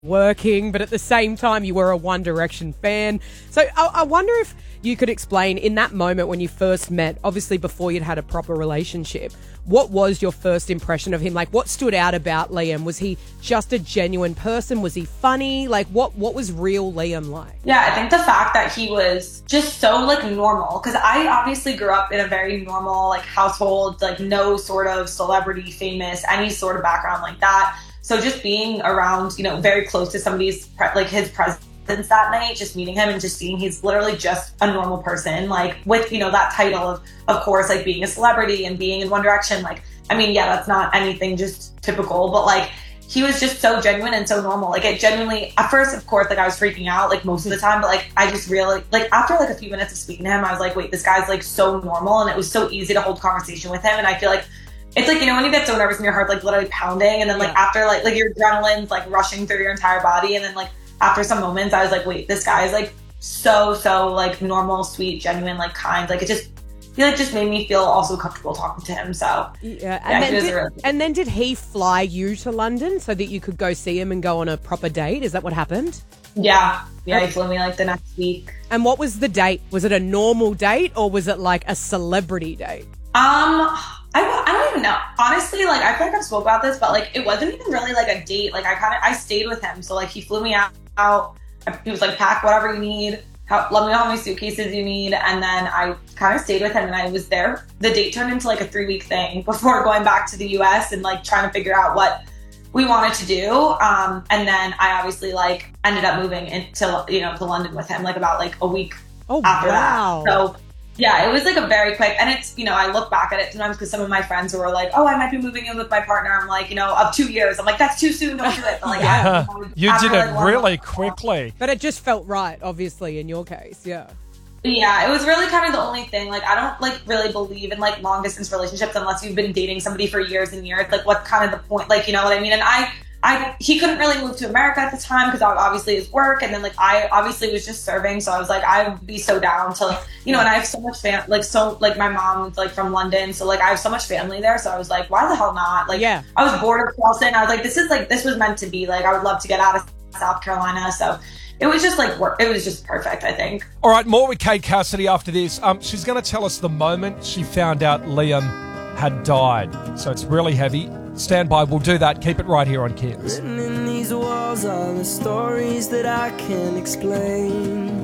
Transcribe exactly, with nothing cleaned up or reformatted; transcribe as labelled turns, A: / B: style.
A: working, but at the same time you were a One Direction fan. So I, I wonder if you could explain in that moment when you first met, obviously before you'd had a proper relationship, what was your first impression of him? Like, what stood out about Liam? Was he just a genuine person? Was he funny? Like, what what was real Liam like?
B: Yeah, I think the fact that he was just so, like, normal, because I obviously grew up in a very normal, like, household, like, no sort of celebrity, famous, any sort of background like that. So just being around, you know, very close to somebody's, pre- like, his presence that night, just meeting him and just seeing he's literally just a normal person, like, with, you know, that title of, of course, like, being a celebrity and being in One Direction. Like, I mean, yeah, that's not anything just typical, but, like, he was just so genuine and so normal. Like, it genuinely, at first, of course, like, I was freaking out, like, most of the time, but, like, I just really, like, after, like, a few minutes of speaking to him, I was like, wait, this guy's, like, so normal, and it was so easy to hold conversation with him, and I feel like it's like, you know, when you get so nervous and your heart, like, literally pounding, and then, like, yeah. after, like, like, your adrenaline's, like, rushing through your entire body, and then, like, after some moments, I was like, wait, this guy is, like, so, so, like, normal, sweet, genuine, like, kind. Like, it just, he, like, just made me feel also comfortable talking to him. So,
A: yeah. And,
B: yeah,
A: then, did,
B: really-
A: and then did he fly you to London so that you could go see him and go on a proper date? Is that what happened?
B: Yeah. Yeah, he flew me, like, the next week.
A: And what was the date? Was it a normal date or was it, like, a celebrity date?
B: Um... I, I don't even know. Honestly, like, I feel like I've spoke about this, but, like, it wasn't even really, like, a date. Like, I kind of, I stayed with him. So, like, he flew me out. out. He was like, pack whatever you need. How, let me know how many suitcases you need. And then I kind of stayed with him and I was there. The date turned into, like, a three-week thing before going back to the U S and, like, trying to figure out what we wanted to do. Um, and then I obviously, like, ended up moving into, you know, to London with him, like, about, like, a week
A: oh,
B: after
A: wow.
B: that. So, yeah, it was, like, a very quick, and it's, you know, I look back at it sometimes because some of my friends who were like, oh, I might be moving in with my partner. I'm like, you know, of two years. I'm like, that's too soon, don't do it. But, like,
C: yeah.
B: I,
C: you
B: after,
C: did it
B: like,
C: really quickly.
A: But it just felt right, obviously, in your case, yeah.
B: Yeah, it was really kind of the only thing. Like, I don't, like, really believe in, like, long-distance relationships unless you've been dating somebody for years and years. Like, what's kind of the point? Like, you know what I mean? And I... I, he couldn't really move to America at the time because obviously his work, and then, like, I obviously was just serving, so I was like, I would be so down to, you know, and I have so much fam- like, so, like, my mom's, like, from London, so, like, I have so much family there, so I was like, why the hell not? Like,
A: yeah.
B: I was bored of Charleston, I was like, this is, like, this was meant to be, like, I would love to get out of South Carolina, so it was just, like, work. It was just perfect, I think.
C: All right, more with Kate Cassidy after this. Um, she's going to tell us the moment she found out Liam had died, so it's really heavy. Stand by, we'll do that. Keep it right here on Kids.
D: Written in these walls are the stories that I can't explain.